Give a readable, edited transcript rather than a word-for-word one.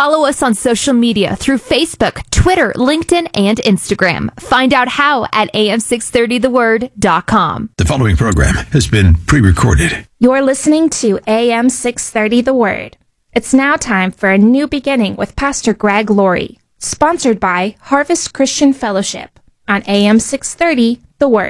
Follow us on social media through Facebook, Twitter, LinkedIn, and Instagram. Find out how at am630theword.com. The following program has been pre-recorded. You're listening to AM 630 The Word. It's now time for a new beginning with Pastor Greg Laurie, sponsored by Harvest Christian Fellowship on AM 630 The Word.